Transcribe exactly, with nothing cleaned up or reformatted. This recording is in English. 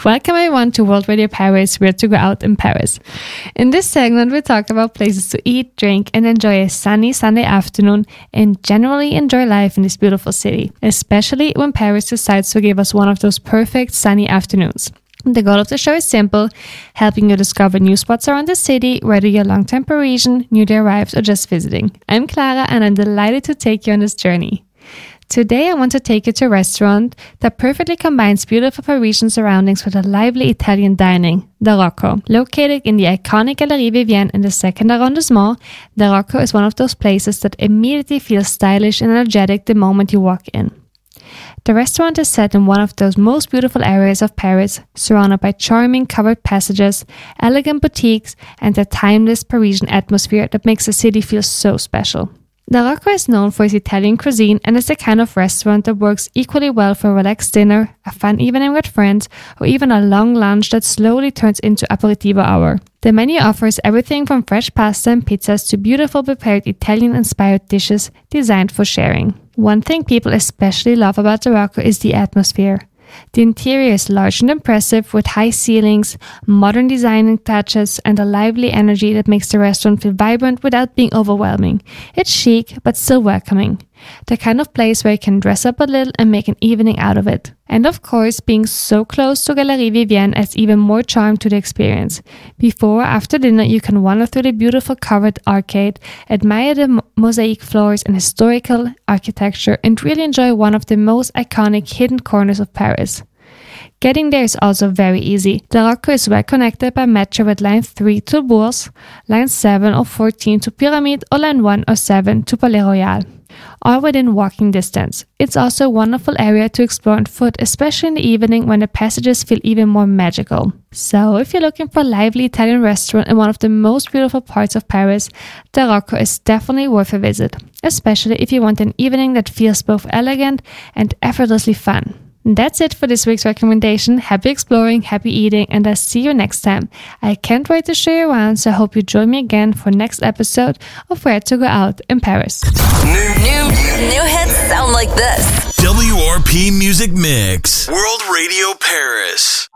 Welcome everyone to World Radio Paris, Where to Go Out in Paris. In this segment, we talk about places to eat, drink, and enjoy a sunny Sunday afternoon and generally enjoy life in this beautiful city, especially when Paris decides to give us one of those perfect sunny afternoons. The goal of the show is simple, helping you discover new spots around the city, whether you're a long-time Parisian, newly arrived, or just visiting. I'm Clara, and I'm delighted to take you on this journey. Today, I want to take you to a restaurant that perfectly combines beautiful Parisian surroundings with a lively Italian dining, the Rocco. Located in the iconic Galerie Vivienne in the second arrondissement, the Rocco is one of those places that immediately feels stylish and energetic the moment you walk in. The restaurant is set in one of those most beautiful areas of Paris, surrounded by charming covered passages, elegant boutiques, and a timeless Parisian atmosphere that makes the city feel so special. The Rocco is known for its Italian cuisine and is the kind of restaurant that works equally well for a relaxed dinner, a fun evening with friends, or even a long lunch that slowly turns into aperitivo hour. The menu offers everything from fresh pasta and pizzas to beautiful prepared Italian-inspired dishes designed for sharing. One thing people especially love about the Rocco is the atmosphere. The interior is large and impressive with high ceilings, modern design touches, and a lively energy that makes the restaurant feel vibrant without being overwhelming. It's chic, but still welcoming. The kind of place where you can dress up a little and make an evening out of it. And of course, being so close to Galerie Vivienne adds even more charm to the experience. Before or after dinner, you can wander through the beautiful covered arcade, admire the mo- mosaic floors and historical architecture, and really enjoy one of the most iconic hidden corners of Paris. Getting there is also very easy. The Rocco is well connected by metro with line three to Bourse, line seven or fourteen to Pyramide, or line one or seven to Palais Royal, all within walking distance. It's also a wonderful area to explore on foot, especially in the evening when the passages feel even more magical. So, if you're looking for a lively Italian restaurant in one of the most beautiful parts of Paris, the Rocco is definitely worth a visit, especially if you want an evening that feels both elegant and effortlessly fun. That's it for this week's recommendation. Happy exploring, happy eating, and I'll see you next time. I can't wait to show you around, so I hope you join me again for next episode of Where to Go Out in Paris. New, new, new hits sound like this. W R P Music Mix. World Radio Paris.